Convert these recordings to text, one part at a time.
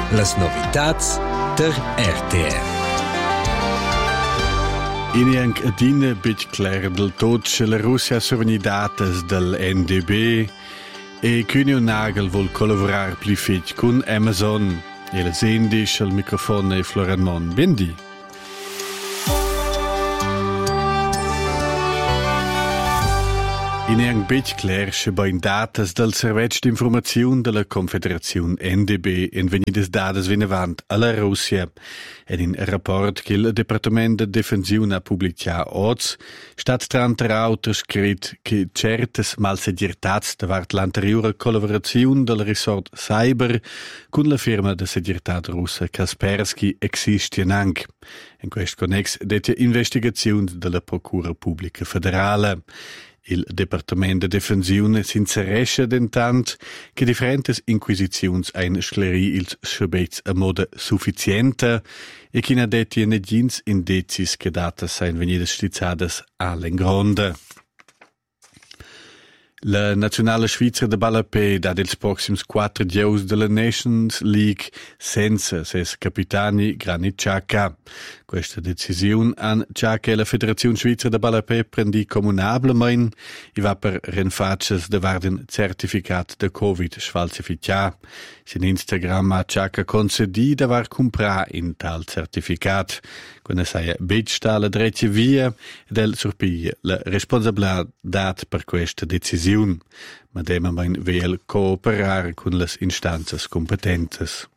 Las novitats der RTR. Inianc adina bit clar del tot che la Russia survegni datas del NDB e Cuneo Nagel vol collaborar pli fetg con Amazon. E la sendis al microfono e Florian Mon. Bendi. Inianc bit clar che bain datas del servetg d'informaziun della Confederaziun NDB en venidas dadas vinavant alla Russia. Ed in rapport che il Departement de Defensiun ha publicat oz, stat tranter auters scrit che certes malsegirtats davart l'anteriore collaboraziun del resort Cyber con la firma de segirtat russa Kaspersky existien anc. In quest connex dette investigaziun della Procura Pubblica Federale. Il Departement de Defensiun s'inseresce dentant che differentes inquisiziuns ein scleri ils schubeits a moda sufficienta e ch'ina detti negins indezis che datas sein venidas stizzadas all'engronda. La nazionale Svizra de Ballapé dat ils proxims 4 dieus de la Nations League senza ses capitani Granit Xhaka. Questa decisiun an Xhaka e la Federazione Svizra de Ballapé prendi comunablemein i va per renfaces de varden certificat de Covid sfalsificar. Sin Instagram ha Xhaka concedi de var comprar in tal certificat. Quando saia bedsta la dreccia via ed el surpiglia la responsabilitat per questa decisiun. Ma dema mein vel cooperar con las instanzas competentes.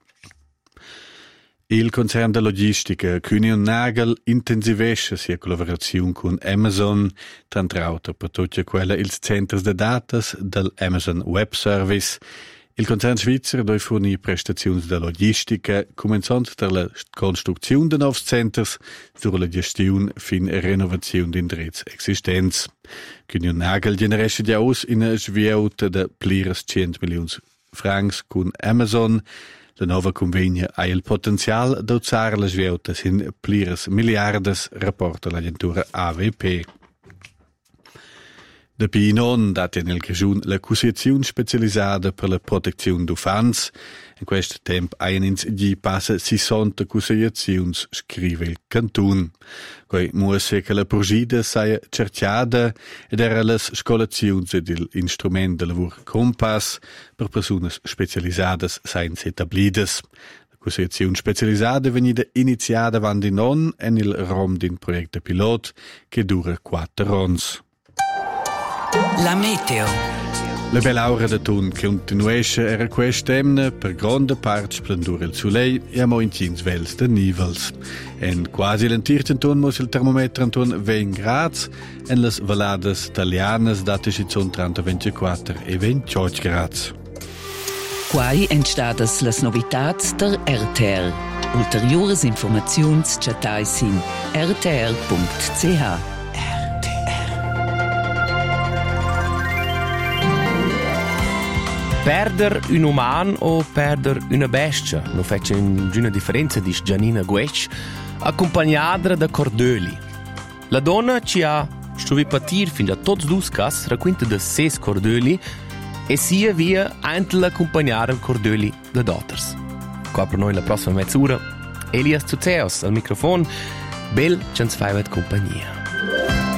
Il concern de logistica Cuneo Nagel intensivesce sia collaboraziun con Amazon, trantrauter per tutte quella ils centers de datas del Amazon Web Service. Il concern svizzer doi fornir prestaziuns de logistica, començant per la construcziun de novs centers, sur la gestiun fin renovaziun d'indrets existents. Cuneo Nagel generesce già us in a sviauta de pliras 100 milions francs con Amazon. La nova convegna ha il potenzial d'alzare la sviauta sin pliras miliardas, rapporta l'agentura AVP. Da Pinon dat in il Grigiun l'associazione specializzata per la protezione d'ufans. In questo tempo einins gli passa 60 associazioni, scrive il cantun. Coi musse che la progida sia cerciata ed era le scolazioni ed l'instrumento de lavoro Compass per persone specializzate sain etablidas. L'associazione specializzata venida iniziata avanti non en il rom din progetto pilot che dura 4 anni. La meteo. La bella aura da tun continuesce era quest'emne per grande parte splendore il soleil e a mointins vels de nivels. En quasi l'entirtenton mos il termometro anton 20 grads en las valadas italianas date schizon 30, 24 e 28 grads. Quai entstadas las novitats der RTR. Ulteriores informaziuns chatai sin rtr.ch. Perder un uman o perder una bestia non fece una differenza, dice Gianina Guech, accompagnata da cordöli. La donna ci ha stuvi patir fin da tots dus cas, racconta da 6 cordöli e sia via anche l'accompagnare cordöli da daughters. Qua per noi la prossima mezz'ora, Elias Zuzeos al microfono, bel ci ens fai compagnia.